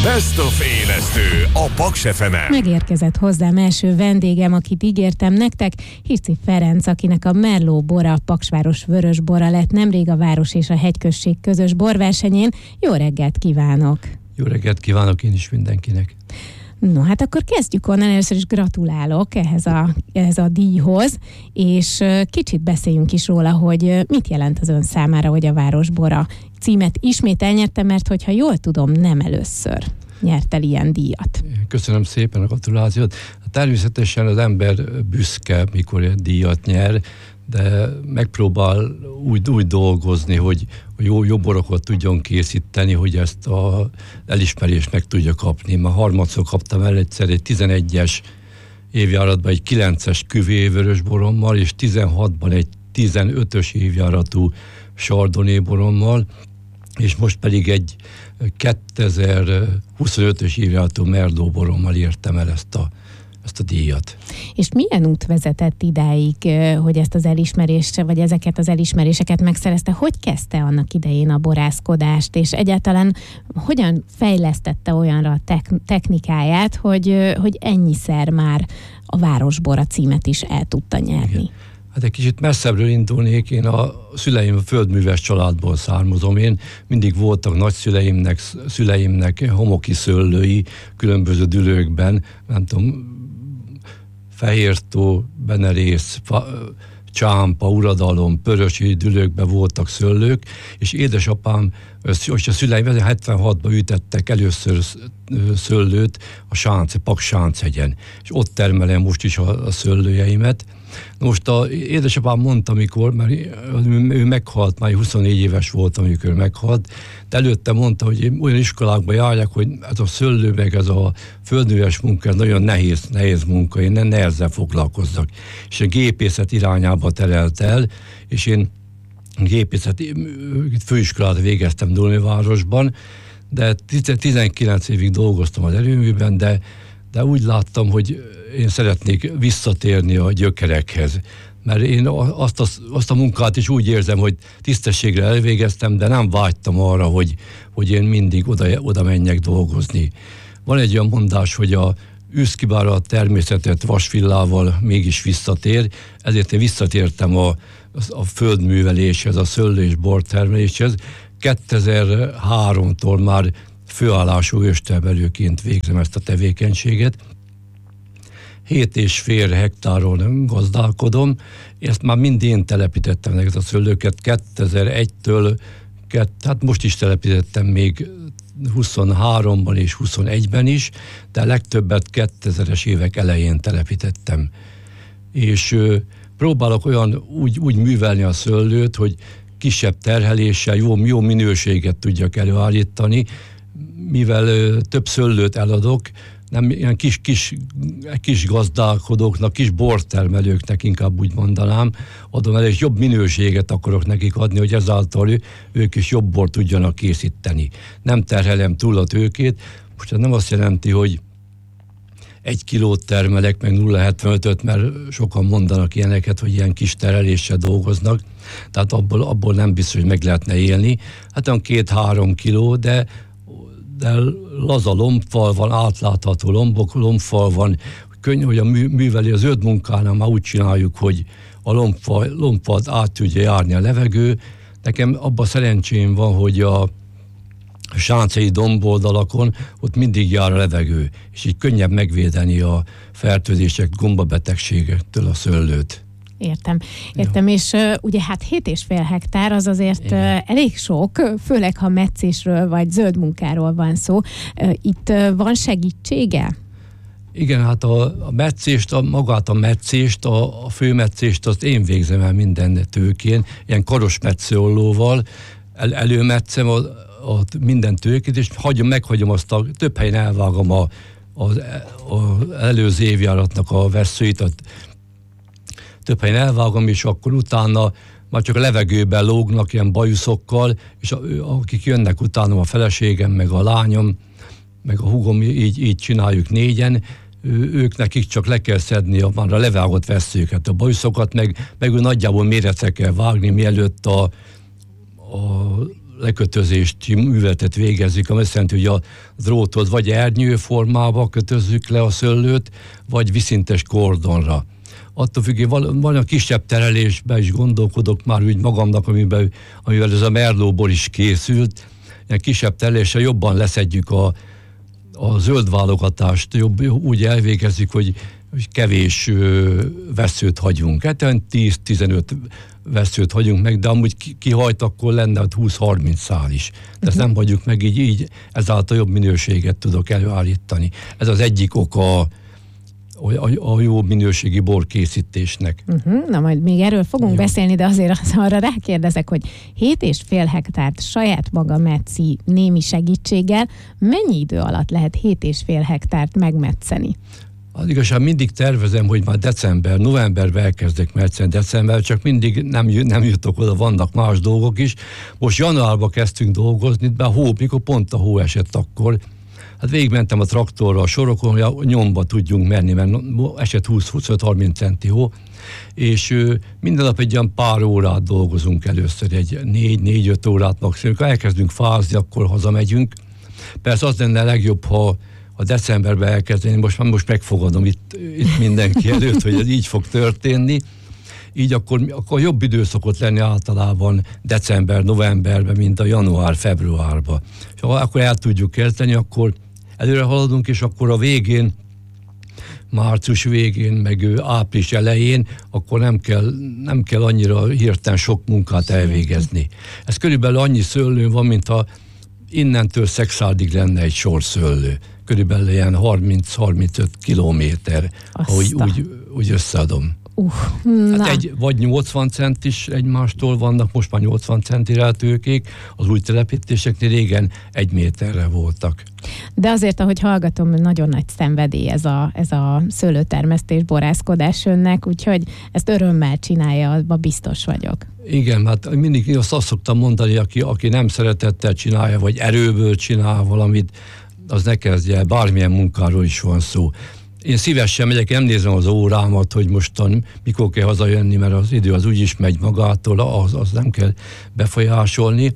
Best of élesztő a Paks FM-en. Megérkezett hozzám első vendégem, akit ígértem nektek, Hirci Ferenc, akinek a Merlot bora, Paksváros vörös bora lett nemrég a város és a hegyközség közös borversenyén. Jó reggelt kívánok! Jó reggelt kívánok én is mindenkinek! No, hát akkor kezdjük onnan, először is gratulálok ehhez a díjhoz, és kicsit beszéljünk is róla, hogy mit jelent az ön számára, hogy a Városbora címet ismét elnyerte, mert hogyha jól tudom, nem először nyert el ilyen díjat. Köszönöm szépen a gratulációt. Természetesen az ember büszke, mikor egy díjat nyer, de megpróbál úgy dolgozni, hogy jó borokat tudjon készíteni, hogy ezt az elismerést meg tudja kapni. Már harmadszor kaptam el egyszer egy 11-es évjáratban egy 9-es küvé vörösborommal, és 16-ban egy 15-ös évjáratú Chardonnay borommal, és most pedig egy 2025-ös évjáratú Merlot borommal értem el ezt a díjat. És milyen út vezetett idáig, hogy ezt az elismerést, vagy ezeket az elismeréseket megszerezte? Hogy kezdte annak idején a borászkodást, és egyáltalán hogyan fejlesztette olyanra a technikáját, hogy ennyiszer már a Városbora címet is el tudta nyerni? Igen. Hát egy kicsit messzebbről indulnék, én a szüleim földműves családból származom. Én mindig voltak szüleimnek homoki szőlői különböző dülőkben, nem tudom, Fehértó, Benerész, Csámpa, Uradalom, Pörösi dülőkben voltak szőlők, és édesapám, és a szüleim 76-ban ütettek először szőlőt a Paks Sánchegyen, és ott termelem most is a szőlőjeimet. Most édesapám mondta, mert ő meghalt, már 24 éves volt, amikor meghalt, de előtte mondta, hogy olyan iskolákba járják, hogy ez a szőlő, meg ez a földműves munka, ez nagyon nehéz munka, én nehezen foglalkozzak. És a gépészet irányába terelt el, és én gépészeti főiskolát végeztem Dulmivárosban, de 19 évig dolgoztam az erőműben, de úgy láttam, hogy én szeretnék visszatérni a gyökerekhez. Mert én azt a munkát is úgy érzem, hogy tisztességre elvégeztem, de nem vágytam arra, hogy én mindig oda menjek dolgozni. Van egy olyan mondás, hogy a űszkibára a természetet vasvillával mégis visszatér, ezért én visszatértem a földműveléshez, a szőlő- és bortermeléshez. 2003-tól már főállású őstermelőként végzem ezt a tevékenységet. 7,5 hektáron gazdálkodom, ezt már mind én telepítettem ezeket a szőlőket 2001-től, hát most is telepítettem még 23-ban és 21-ben is, de legtöbbet 2000-es évek elején telepítettem. És próbálok úgy művelni a szőlőt, hogy kisebb terheléssel jó minőséget tudjak előállítani, mivel több szőlőt eladok, nem ilyen kis gazdálkodóknak, kis bortermelőknek, inkább úgy mondanám, adom el, és jobb minőséget akarok nekik adni, hogy ezáltal ők is jobb bort tudjanak készíteni. Nem terhelem túl a tőkét, most ez nem azt jelenti, hogy 1 kilót termelek, meg 0,75-öt, mert sokan mondanak ilyeneket, hogy ilyen kis terheléssel dolgoznak, tehát abból nem biztos, hogy meg lehetne élni. Hát olyan 2-3 kiló, de laza lombfal van, átlátható lombfal van, könnyű, hogy a műveli az zöld munkánál már úgy csináljuk, hogy a lombfalt át tudja járni a levegő. Nekem abban szerencsém van, hogy a sáncai domboldalakon ott mindig jár a levegő, és így könnyebb megvédeni a fertőzések, gombabetegségektől a szőlőt. Értem. És ugye hát 7,5 hektár az azért elég sok, főleg ha metszésről vagy zöld munkáról van szó. Itt van segítsége? Igen, hát magát a metszést, a főmetszést azt én végzem el minden tőkén, ilyen karos metszőollóval, előmetszem minden tőkét, és meghagyom azt több helyen elvágom az előző évjáratnak a vesszőit, több helyen elvágom, és akkor utána már csak a levegőben lógnak ilyen bajuszokkal, és akik jönnek utána, a feleségem, meg a lányom, meg a húgom, így csináljuk 4-en, ők nekik csak le kell szedni a levágott vesszőket, a bajuszokat, meg nagyjából méretre kell vágni, mielőtt a lekötözést, műveletet végezzük, ami azt jelenti, hogy a drótot vagy ernyő formába kötözzük le a szőlőt, vagy viszintes kordonra. Attól függően van a kisebb terelésben is gondolkodok már úgy magamnak, amivel ez a merlóból is készült. Ilyen kisebb tereléssel jobban leszedjük a zöld válogatást, úgy elvégezzük, hogy kevés vesszőt hagyunk. Hát 10-15 vesszőt hagyunk meg, de amúgy kihajt, akkor lenne 20-30 szál is. De ezt nem hagyjuk meg, így ezáltal jobb minőséget tudok előállítani. Ez az egyik oka a jó minőségi borkészítésnek. Na majd még erről fogunk beszélni, de azért arra rákérdezek, hogy 7,5 hektárt saját maga metszi némi segítséggel, mennyi idő alatt lehet 7,5 hektárt megmetszeni? Az igazság, mindig tervezem, hogy már novemberben elkezdek metszeni, december, csak mindig nem jutok oda, vannak más dolgok is. Most januárban kezdtünk dolgozni, de mikor pont a hó esett akkor, hát végigmentem a traktorral a sorokon, hogy a nyomba tudjunk menni, mert esett 20-25-30 centi hó, és minden nap egy olyan pár órát dolgozunk először, egy 4-5 órát maximum. Ha elkezdünk fázni, akkor hazamegyünk. Persze az lenne legjobb, ha decemberben elkezdeni, most megfogadom itt mindenki előtt, hogy ez így fog történni. Így akkor jobb időszakot lenni általában december-novemberben, mint a január-februárban. És akkor el tudjuk kezdeni, akkor előre haladunk, és akkor a végén, március végén, meg április elején, akkor nem kell annyira hirtelen sok munkát elvégezni. Ez körülbelül annyi szőlő van, mint ha innentől Szekszárdig lenne egy sor szőlő. Körülbelül ilyen 30-35 kilométer, úgy összeadom. Hát vagy 80 centis egymástól vannak, most már 80 centire a tőkék, az új telepítéseknél régen 1 méterre voltak. De azért, ahogy hallgatom, nagyon nagy szenvedély ez a szőlőtermesztés, borászkodás önnek, úgyhogy ezt örömmel csinálja, abban biztos vagyok. Igen, hát mindig azt szoktam mondani, aki nem szeretettel csinálja, vagy erőből csinál valamit, az ne kezdje el, bármilyen munkáról is van szó. Én szívesen megyek, nem nézem az órámat, hogy mostan mikor kell hazajönni, mert az idő az úgyis megy magától, az nem kell befolyásolni.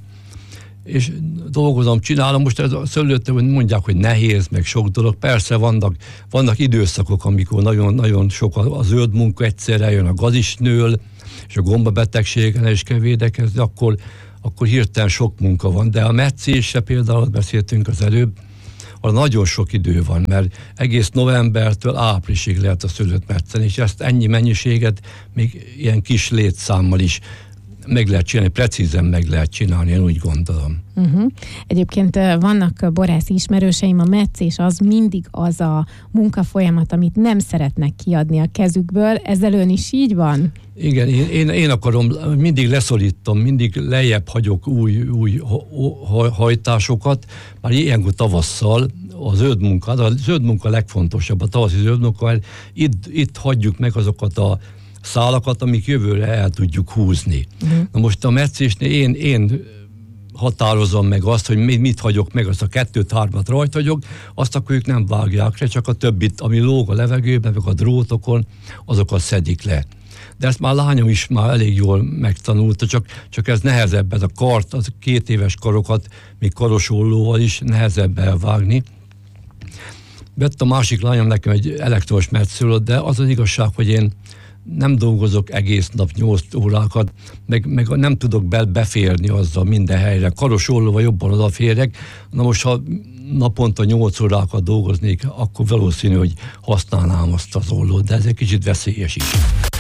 És dolgozom, csinálom, most ez a szőlőt mondják, hogy nehéz, meg sok dolog. Persze vannak időszakok, amikor nagyon sok a zöld munka, egyszerre jön a gaz is nől, és a gombabetegségen is kell védekezni, akkor hirtelen sok munka van. De a metszésre például beszéltünk az előbb, nagyon sok idő van, mert egész novembertől áprilisig lehet a szőlőt metszeni, és ezt ennyi mennyiséget még ilyen kis létszámmal is meg lehet csinálni, precízen meg lehet csinálni, én úgy gondolom. Egyébként vannak borász ismerőseim, a metszés az mindig az a munkafolyamat, amit nem szeretnek kiadni a kezükből, ezzel ön is így van? Igen, én akarom, mindig leszorítom, mindig lejjebb hagyok új hajtásokat, már ilyenkor tavasszal a zöld munka a legfontosabb, a tavaszi zöld munka, mert itt hagyjuk meg azokat a szálakat, amik jövőre el tudjuk húzni. Na most a metszésnél én határozom meg azt, hogy mit hagyok meg, azt a 2-3 rajta hagyok, azt akkor ők nem vágják le, csak a többit, ami lóg a levegőben, meg a drótokon, azokat szedik le. De ezt már lányom is már elég jól megtanulta, csak ez nehezebb, ez a kart, az 2 éves karokat, még karosollóval is nehezebb elvágni. Vett a másik lányom nekem egy elektromos metszőlőt, de az igazság, hogy én nem dolgozok egész nap 8 órákat, meg nem tudok beférni azzal minden helyre. Karosollóval jobban odaférek. Na most, ha naponta 8 órákat dolgoznék, akkor valószínű, hogy használnám azt az ollót, de ez egy kicsit veszélyes is.